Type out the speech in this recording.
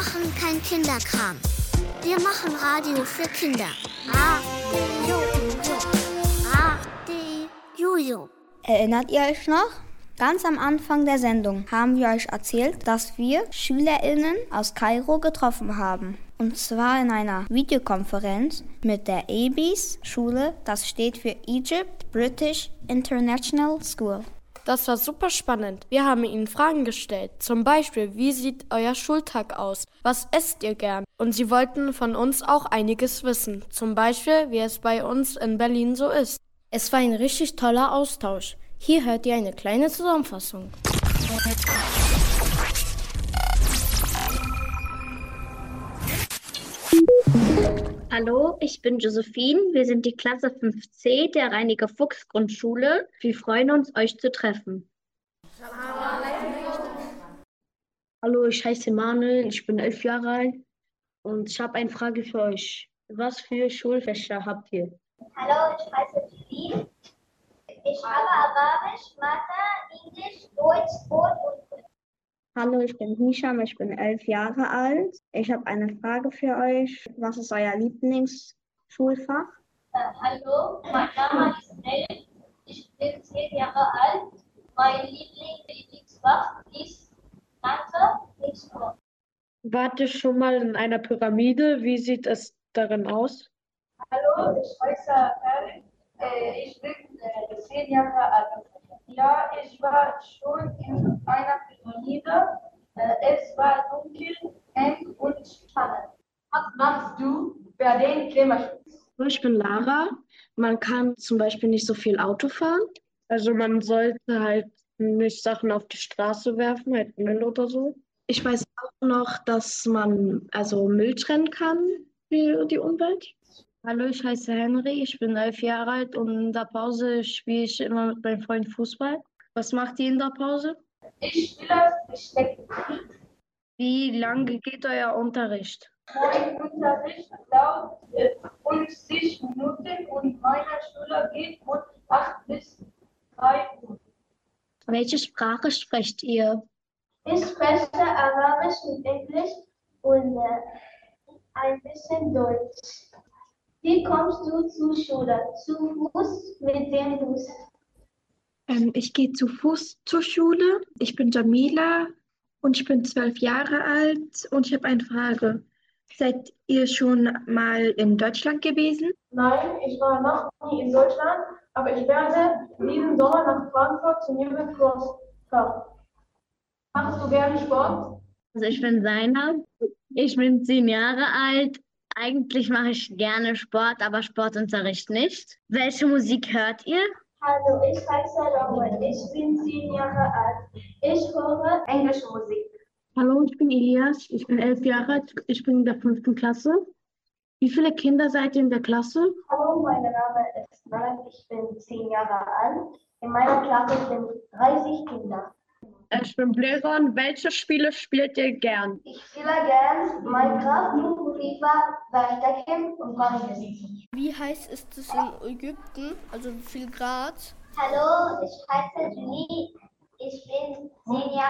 machen kein Kinderkram. Wir machen Radio für Kinder. Radio. Erinnert ihr euch noch? Ganz am Anfang der Sendung haben wir euch erzählt, dass wir SchülerInnen aus Kairo getroffen haben. Und zwar in einer Videokonferenz mit der EBIS-Schule, das steht für Egypt British International School. Das war super spannend. Wir haben ihnen Fragen gestellt. Zum Beispiel, wie sieht euer Schultag aus? Was esst ihr gern? Und sie wollten von uns auch einiges wissen. Zum Beispiel, wie es bei uns in Berlin so ist. Es war ein richtig toller Austausch. Hier hört ihr eine kleine Zusammenfassung. Hallo, ich bin Josephine. Wir sind die Klasse 5c der Reiniger-Fuchs-Grundschule. Wir freuen uns, euch zu treffen. Hallo, ich heiße Manuel, ich bin 11 Jahre alt und ich habe eine Frage für euch. Was für Schulfächer habt ihr? Hallo, ich heiße Julie. Ich habe Arabisch, Mathe, Englisch, Deutsch, Sport und Kunst. Hallo, ich bin Hisham, ich bin 11 Jahre alt. Ich habe eine Frage für euch. Was ist euer Lieblingsschulfach? Hallo, mein Name ist Nell. Ich bin 10 Jahre alt. Mein Lieblingsfach ist Mathe und Sport. Wart ihr schon mal in einer Pyramide? Wie sieht es darin aus? Hallo, ich heiße Erik. Ich bin 10 Jahre alt. Ja, ich war schon in einer Pyramide. Es war dunkel, eng und spannend. Was machst du für den Klimaschutz? Ich bin Lara. Man kann zum Beispiel nicht so viel Auto fahren. Also man sollte halt nicht Sachen auf die Straße werfen, halt Müll oder so. Ich weiß auch noch, dass man Müll trennen kann für die Umwelt. Hallo, ich heiße Henry, ich bin 11 Jahre alt und in der Pause spiele ich immer mit meinem Freund Fußball. Was macht ihr in der Pause? Ich spiele Verstecken. Wie lange geht euer Unterricht? Mein Unterricht dauert 50 Minuten und meine Schule geht von 8 bis 3 Uhr. Welche Sprache sprecht ihr? Ich spreche Arabisch und Englisch und ein bisschen Deutsch. Wie kommst du zur Schule? Zu Fuß, mit dem Bus? Ich gehe zu Fuß zur Schule. Ich bin Jamila und ich bin 12 Jahre alt und ich habe eine Frage. Seid ihr schon mal in Deutschland gewesen? Nein, ich war noch nie in Deutschland, aber ich werde diesen Sommer nach Frankfurt zum Jugendkurs fahren. Machst du gerne Sport? Also ich bin Zainab. Ich bin 10 Jahre alt. Eigentlich mache ich gerne Sport, aber Sportunterricht nicht. Welche Musik hört ihr? Hallo, ich heiße Robert. Ich bin 10 Jahre alt. Ich höre englische Musik. Hallo, ich bin Elias, ich bin 11 Jahre alt, ich bin in der 5. Klasse. Wie viele Kinder seid ihr in der Klasse? Hallo, mein Name ist Malak. Ich bin 10 Jahre alt. In meiner Klasse sind 30 Kinder. Ich bin Bleron. Welche Spiele spielt ihr gern? Ich spiele gern Minecraft, FIFA, Verstecken und Konfetti. Wie heiß ist es in Ägypten? Also wie viel Grad? Hallo, ich heiße Julie. Ich bin 10 Jahre alt.